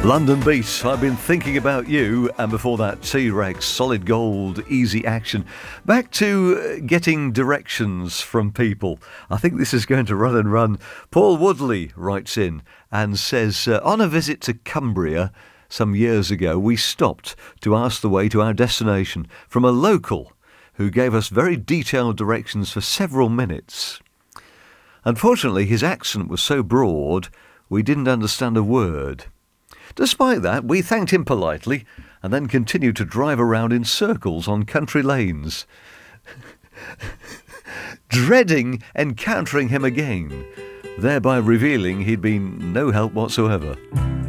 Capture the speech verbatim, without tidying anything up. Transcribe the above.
London Beat, I've been thinking about you, and before that, T-Rex, Solid Gold, Easy Action. Back to getting directions from people. I think this is going to run and run. Paul Woodley writes in and says, uh, on a visit to Cumbria some years ago, we stopped to ask the way to our destination from a local who gave us very detailed directions for several minutes. Unfortunately, his accent was so broad, we didn't understand a word. Despite that, we thanked him politely and then continued to drive around in circles on country lanes, dreading encountering him again, thereby revealing he'd been no help whatsoever.